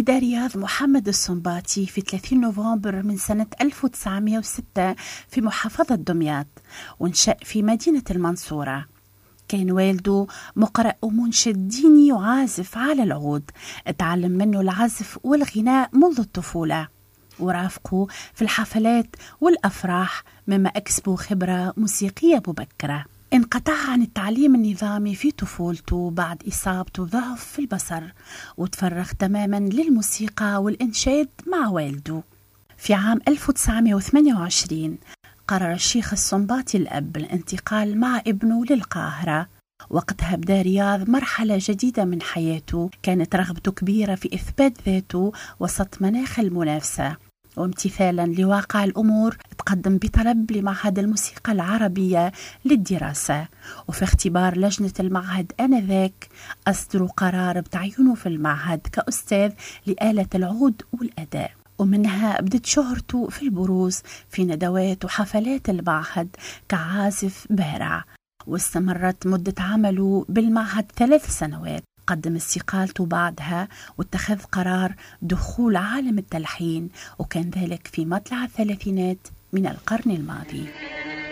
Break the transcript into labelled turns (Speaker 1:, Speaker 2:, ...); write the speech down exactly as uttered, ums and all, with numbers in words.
Speaker 1: ولد رياض محمد السنباطي في ثلاثين نوفمبر من سنة ألف وتسعمائة وستة في محافظة دمياط، ونشأ في مدينة المنصورة. كان والده مقرأ ومنشد ديني وعازف على العود، اتعلم منه العزف والغناء منذ الطفولة، ورافقه في الحفلات والأفراح، مما أكسبه خبرة موسيقية مبكرة. انقطع عن التعليم النظامي في طفولته بعد إصابته ضعف في البصر، وتفرغ تماما للموسيقى والإنشاد مع والده. في عام ألف وتسعمائة وثمانية وعشرين قرر الشيخ السنباطي الأب الانتقال مع ابنه للقاهرة. وقتها بدأ رياض مرحلة جديدة من حياته، كانت رغبته كبيرة في إثبات ذاته وسط مناخ المنافسة، وامتثالا لواقع الأمور تقدم بطلب لمعهد الموسيقى العربية للدراسة. وفي اختبار لجنة المعهد آنذاك أصدروا قرار بتعيينه في المعهد كأستاذ لآلة العود والأداء، ومنها بدت شهرته في البروز في ندوات وحفلات المعهد كعازف بارع. واستمرت مدة عمله بالمعهد ثلاث سنوات. قدم استقالته بعدها واتخذ قرار دخول عالم التلحين، وكان ذلك في مطلع الثلاثينات من القرن الماضي.